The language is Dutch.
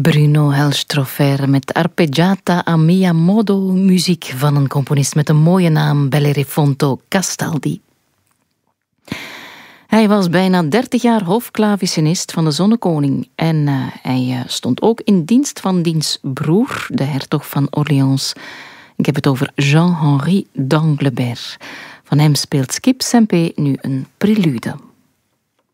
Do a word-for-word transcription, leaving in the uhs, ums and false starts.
Bruno Helstroffer met Arpeggiata a mia modo, muziek van een componist met een mooie naam, Bellerofonte Castaldi. Hij was bijna dertig jaar hofklavicinist van de Zonnekoning en uh, hij uh, stond ook in dienst van diens broer, de hertog van Orléans. Ik heb het over Jean-Henri d'Anglebert. Van hem speelt Skip Sempé nu een prelude.